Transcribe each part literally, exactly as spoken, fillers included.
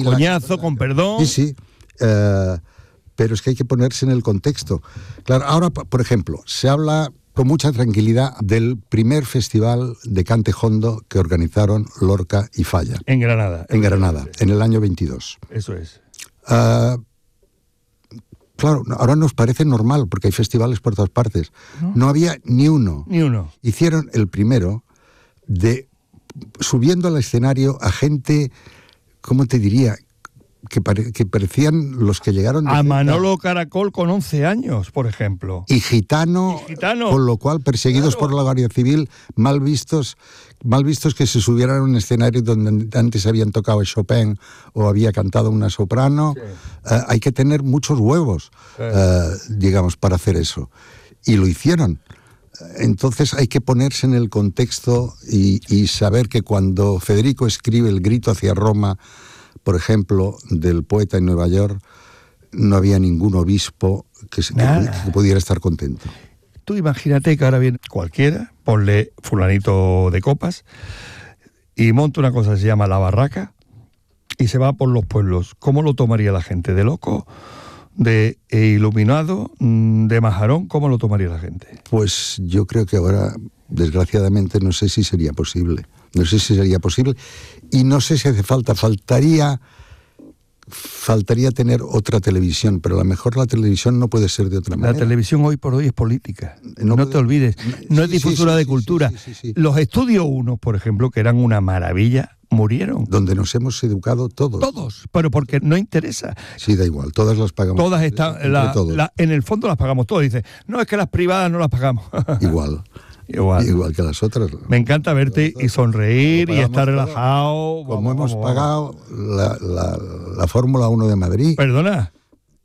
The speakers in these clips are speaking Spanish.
sí, coñazo, la, con perdón. Sí, sí. Uh, pero es que hay que ponerse en el contexto. Claro, ahora, por ejemplo, se habla con mucha tranquilidad del primer festival de cante hondo que organizaron Lorca y Falla. En Granada. En Granada, en el año veintidós. Eso es. Uh, claro, ahora nos parece normal, porque hay festivales por todas partes. No, no había ni uno. Ni uno. Hicieron el primero de subiendo al escenario a gente, ¿cómo te diría?, que, pare, que parecían los que llegaron de a cerca. Manolo Caracol con once años, por ejemplo. Y gitano, y gitano. Con lo cual, perseguidos claro. por la Guardia Civil, mal vistos, mal vistos que se subieran a un escenario donde antes habían tocado Chopin o había cantado una soprano. Sí. Uh, hay que tener muchos huevos, sí. uh, digamos, para hacer eso. Y lo hicieron. Entonces hay que ponerse en el contexto y, y saber que cuando Federico escribe El grito hacia Roma, por ejemplo, del poeta en Nueva York, no había ningún obispo que, que, que pudiera estar contento. Tú imagínate que ahora viene cualquiera, ponle fulanito de copas, y monta una cosa que se llama La Barraca, y se va por los pueblos. ¿Cómo lo tomaría la gente? ¿De loco? ¿De iluminado? ¿De majarón? ¿Cómo lo tomaría la gente? Pues yo creo que ahora, desgraciadamente, no sé si sería posible. No sé si sería posible. Y no sé si hace falta. Faltaría, faltaría tener otra televisión, pero a lo mejor la televisión no puede ser de otra manera. La televisión hoy por hoy es política. No, no puede, te olvides. No sí, es difusora sí, sí, de cultura. Sí, sí, sí, sí. Los Estudio uno, por ejemplo, que eran una maravilla, murieron. Donde nos hemos educado todos. Todos, pero porque no interesa. Sí, da igual, todas las pagamos. Todas están, la, la, en el fondo las pagamos todas. Dice, no, es que las privadas no las pagamos. Igual. Igual. Igual que las otras. Me encanta verte y sonreír y estar relajado. Como vamos, hemos vamos, pagado la, la, la Fórmula uno de Madrid. Perdona.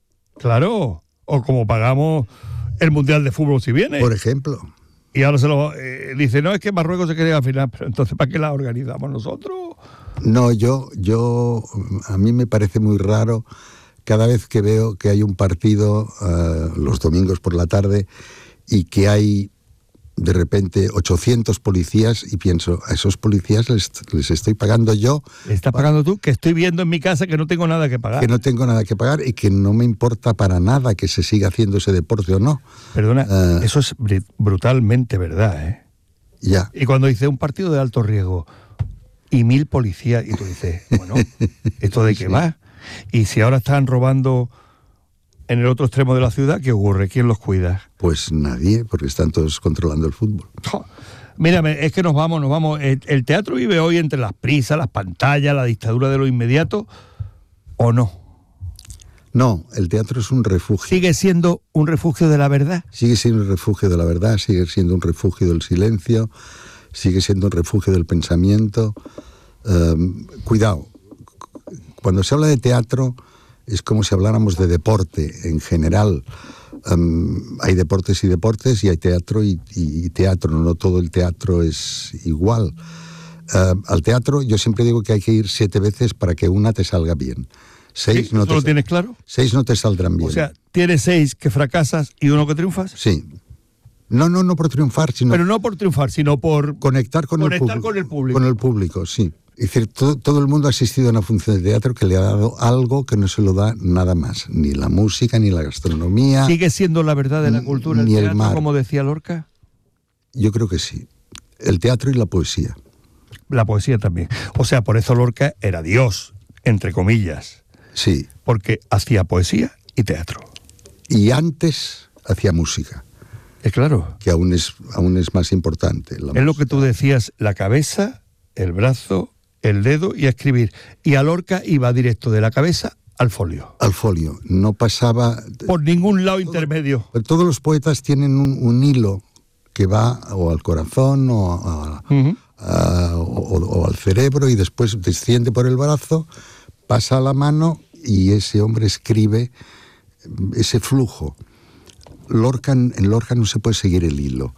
Claro. O como pagamos el Mundial de Fútbol si viene. Por ejemplo. Y ahora se lo eh, dice, no, es que Marruecos se quiere al final, pero entonces ¿para qué la organizamos nosotros? No, yo, yo, a mí me parece muy raro cada vez que veo que hay un partido uh, los domingos por la tarde y que hay de repente ochocientos policías y pienso, a esos policías les, les estoy pagando yo. ¿Le estás pagando tú? Que estoy viendo en mi casa que no tengo nada que pagar. Que no tengo nada que pagar y que no me importa para nada que se siga haciendo ese deporte o no. Perdona, uh, eso es br- brutalmente verdad, ¿eh? Ya. Y cuando dice un partido de alto riesgo y mil policías, y tú dices, bueno, ¿esto de qué sí. va? Y si ahora están robando en el otro extremo de la ciudad, ¿qué ocurre? ¿Quién los cuida? Pues nadie, porque están todos controlando el fútbol. Oh, mírame, es que nos vamos, nos vamos. El, el teatro vive hoy entre las prisas, las pantallas, la dictadura de lo inmediato, ¿o no? No, el teatro es un refugio. ¿Sigue siendo un refugio de la verdad? Sigue siendo un refugio de la verdad, sigue siendo un refugio del silencio, sigue siendo un refugio del pensamiento. Um, cuidado, cuando se habla de teatro es como si habláramos de deporte en general. Um, hay deportes y deportes y hay teatro y, y, y teatro, no todo el teatro es igual. Uh, al teatro yo siempre digo que hay que ir siete veces para que una te salga bien. Seis ¿Sí? no ¿Eso te lo tienes claro? Seis no te saldrán bien. O sea, ¿tienes seis que fracasas y uno que triunfas? Sí. No, no, no por triunfar, sino... Pero no por triunfar, sino por... Conectar con, conectar el, con el público. Con el público, sí. Es decir, todo, todo el mundo ha asistido a una función de teatro que le ha dado algo que no se lo da nada más. Ni la música, ni la gastronomía. ¿Sigue siendo la verdad de la cultura ni el teatro, el mar. como decía Lorca? Yo creo que sí. El teatro y la poesía. La poesía también. O sea, por eso Lorca era Dios, entre comillas. Sí. Porque hacía poesía y teatro. Y antes hacía música. Es claro. Que aún es, aún es más importante. La es música. Lo que tú decías, la cabeza, el brazo, el dedo y a escribir. Y a Lorca iba directo de la cabeza al folio. Al folio. No pasaba... Por ningún lado todo, intermedio. Pero todos los poetas tienen un, un hilo que va o al corazón o, a, uh-huh. a, o, o al cerebro y después desciende por el brazo, pasa a la mano y ese hombre escribe ese flujo. Lorca, en Lorca no se puede seguir el hilo.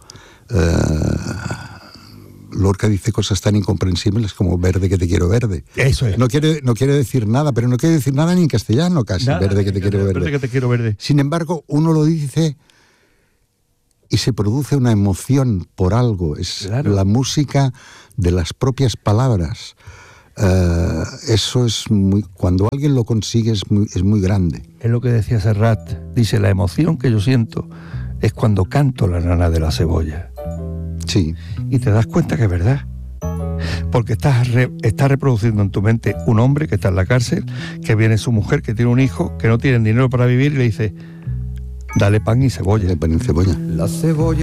Uh, Lorca dice cosas tan incomprensibles como verde que te quiero verde. Eso es. No quiere, no quiere decir nada, pero no quiere decir nada ni en castellano casi, nada, verde que te quiero verde. Verde que te quiero verde. Sin embargo, uno lo dice y se produce una emoción por algo. Es claro. La música de las propias palabras. Uh, eso es muy, cuando alguien lo consigue es muy, es muy grande. Es lo que decía Serrat, dice, la emoción que yo siento es cuando canto La nana de la cebolla. Sí. Y te das cuenta que es verdad. Porque estás, re, estás reproduciendo en tu mente un hombre que está en la cárcel, que viene su mujer, que tiene un hijo, que no tienen dinero para vivir y le dice, dale pan y cebolla. Dale pan y cebolla. La cebolla